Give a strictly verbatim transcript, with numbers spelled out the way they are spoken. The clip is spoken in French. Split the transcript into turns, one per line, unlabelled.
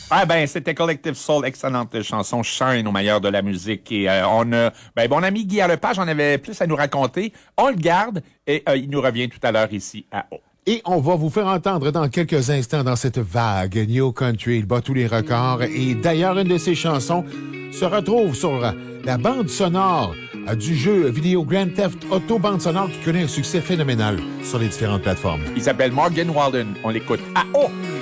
Ah ben, c'était Collective Soul, excellente chanson, Shine au meilleur de la musique. Et euh, on a, ben, mon ami Guy Lepage en avait plus à nous raconter. On le garde et euh, il nous revient tout à l'heure ici à O.
Et on va vous faire entendre dans quelques instants dans cette vague New Country. Il bat tous les records. Et d'ailleurs, une de ses chansons se retrouve sur la bande sonore du jeu vidéo Grand Theft Auto, bande sonore qui connaît un succès phénoménal sur les différentes plateformes.
Il s'appelle Morgan Wallen. On l'écoute à O.